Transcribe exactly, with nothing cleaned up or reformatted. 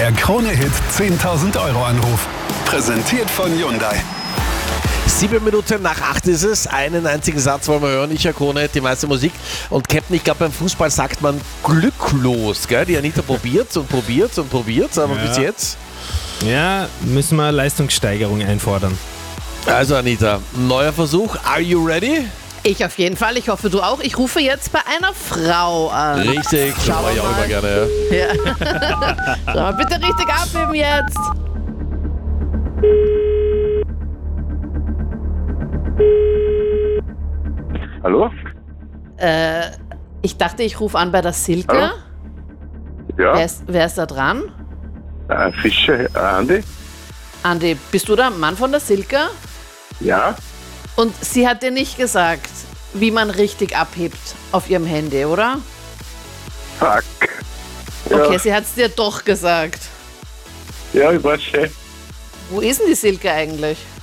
Der Krone-Hit zehntausend Euro Anruf. Präsentiert von Hyundai. Sieben Minuten nach acht ist es. Einen einzigen Satz wollen wir hören. Ich, Herr Krone, die meiste Musik. Und Captain, ich glaube, beim Fußball sagt man glücklos. Gell? Die Anita probiert und probiert und probiert, aber Ja. bis jetzt. Ja, müssen wir Leistungssteigerung einfordern. Also, Anita, neuer Versuch. Are you ready? Ich auf jeden Fall. Ich hoffe, du auch. Ich rufe jetzt bei einer Frau an. Richtig, das Schauen mache ich wir auch mal. immer gerne. Ja. Ja. So, bitte richtig abheben jetzt. Hallo? Äh, ich dachte, ich rufe an bei der Silke. Hallo? Ja, Wer ist, wer ist da dran? äh, Fischer, äh, Andi? Andi, bist du der Mann von der Silke? Ja, Und sie hat dir nicht gesagt, wie man richtig abhebt auf ihrem Handy, oder? fuck. Okay, Ja, sie hat es dir doch gesagt. ja, ich weiß schon. Wo ist denn die Silke eigentlich?